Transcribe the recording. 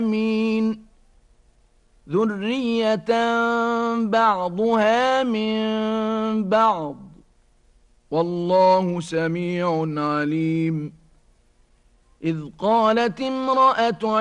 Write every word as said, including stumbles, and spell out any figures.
مين ذرية بعضها من بعض والله سميع عليم إذ قالت امرأة